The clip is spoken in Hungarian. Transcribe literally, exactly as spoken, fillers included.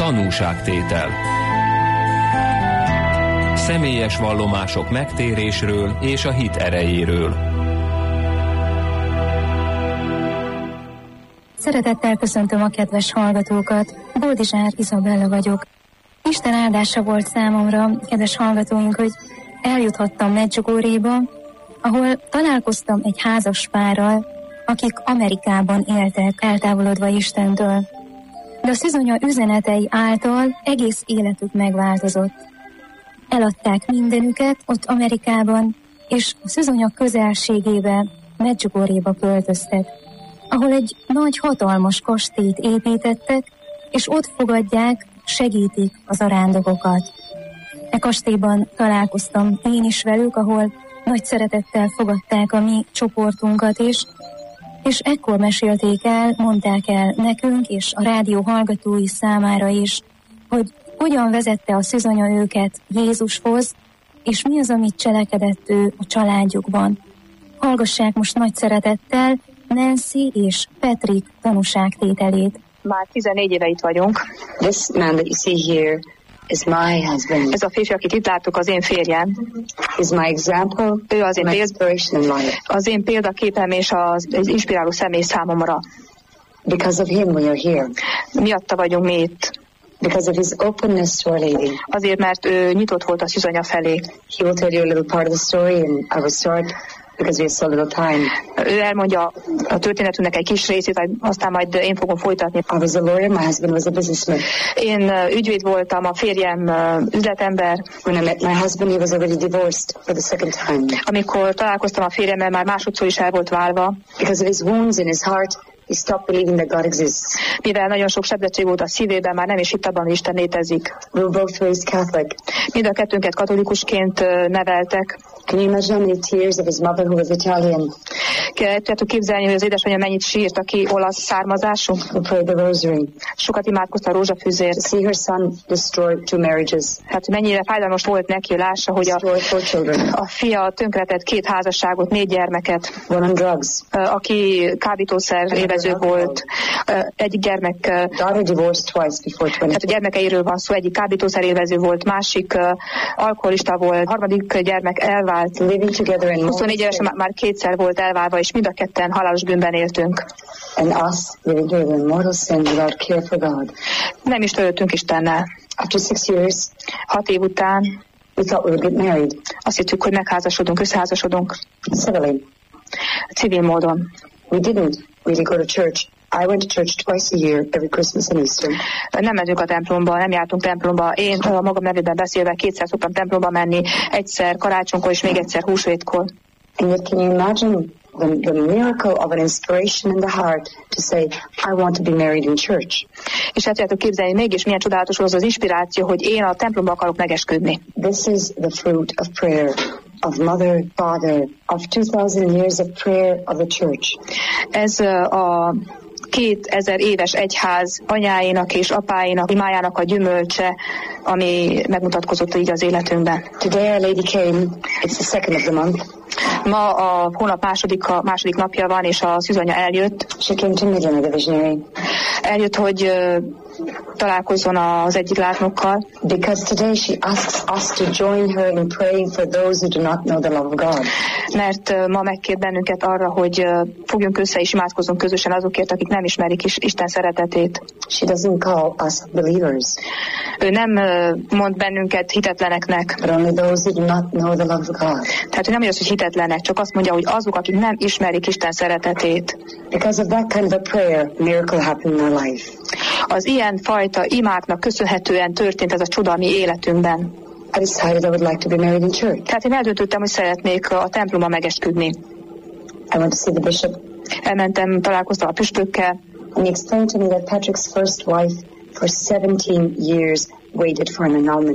Tanúságtétel. Személyes vallomások megtérésről és a hit erejéről. Szeretettel köszöntöm a kedves hallgatókat. Boldizsár Izabella vagyok. Isten áldása volt számomra, kedves hallgatóink, hogy eljuthattam Medjugorjéba, ahol találkoztam egy házas párral, akik Amerikában éltek, eltávolodva Istentől. De a szüzonya üzenetei által egész életük megváltozott. Eladták mindenüket ott Amerikában, és a szüzonya közelségébe, Medjugorjéba költöztek, ahol egy nagy, hatalmas kastélyt építettek, és ott fogadják, segítik az arándokokat. E kastélyban találkoztam én is velük, ahol nagy szeretettel fogadták a mi csoportunkat is, és ekkor mesélték el, mondták el nekünk és a rádió hallgatói számára is, hogy hogyan vezette a szüzonya őket Jézushoz, és mi az, amit cselekedett ő a családjukban. Hallgassák most nagy szeretettel Nancy és Patrick tanúságtételét. Már tizennégy éve itt vagyunk. This man that you see here is my husband. Ez a férfi, akit itt láttuk, az én férjem. Is my example, ő az én, my péld... inspiration in life. az én példaképem és az, az inspiráló személy számomra. Because of him we are here. Miatta vagyunk mi itt. Because of his openness to Our Lady. Azért, mert ő nyitott volt a szüzonya felé. He will tell you a little part of the story and I will start because we have so little time. Ő elmondja a történetünknek egy kis részét, aztán majd én fogom folytatni. I was a lawyer, my husband was a businessman. Én ügyvéd voltam, a férjem üzletember. When I met my husband, he was already divorced for the second time. Amikor találkoztam a férjemmel, már másodszor is el volt válva. Because of his wounds in his heart, he stopped believing that God exists. Mivel nagyon sok sebzettség volt a szívében, már nem is hitt abban, hogy Isten létezik. We were both raised Catholic. Mind a kettőnket katolikusként neveltek. Can you imagine how many tears of his mother who was Italian? Tudjátok képzelni, hogy az édesanyja mennyit sírt, aki olasz származású? Who prayed the rosary? Sokat imádkozta a rózsafűzért. To see her son destroy two marriages. Hát mennyire fájdalmas volt neki, lássa, hogy a, a fia tönkretett két házasságot, négy gyermeket. One on drugs. Aki kábítószer évező volt. Egyik gyermek... Daughter divorced twice before twenty. Hát a gyermekeiről van szó, egyik kábítószer évező volt, másik uh, alkoholista volt, harmadik gyermek elvált. Living together in huszonnégy évesen már kétszer volt elválva, és mind a ketten halálos bűnben éltünk. And us living here in mortal sin without care for God. Nem is törődtünk Istennel. After six years, hat év után we thought we would get married. Azt hittük, hogy megházasodunk, összeházasodunk. Civilly. Civil módon. We didn't really go to church. I went to church twice a year, every Christmas and Easter. Nem mentünk a templomba, nem jártunk templomba. Én a magam nevében beszélve kétszer szoktam templomba menni, egyszer karácsonykor és még egyszer húsvétkor. And yet can you imagine the, the miracle of an inspiration in the heart to say, I want to be married in church. És el tudjátok képzelni, mégis milyen csodálatos az az inspiráció, hogy én a templomba akarok megesküdni. This is the fruit of prayer. Of mother, father, of two thousand years of prayer of the church. Ez a kétezer éves egyház anyáinak és apáinak, imájának a gyümölcse, ami megmutatkozott így az életünkben. Today Our Lady came. It's the second of the month. Ma a hónap második, a második napja van, és a szűzanya eljött. She came to Midland, the visionary. Eljött, hogy uh, találkozzon az egyik látnokkal. Because today she asks us to join her in praying for those who do not know the love of God. Mert uh, ma megkér bennünket arra, hogy uh, fogjunk össze és imádkozzunk közösen azokért, akik nem ismerik is Isten szeretetét. She doesn't call us believers. Ő nem uh, mond bennünket hitetleneknek. But only those who do not know the love of God. Tehát ő nem mondja, hogy hitetlenek, csak azt mondja, hogy azok, akik nem ismerik Isten szeretetét. Because of that kind of a prayer, miracle happened in our life. Az ilyen fajta imáknak köszönhetően történt ez a csoda a mi életünkben. I decided I would like to be married in church. Tehát én eldöntöttem, hogy szeretnék a templomba megesküdni. I went to see the bishop. Elmentem, találkoztam a püspökkel. And he explained to me that Patrick's first wife for seventeen years waited for an annulment.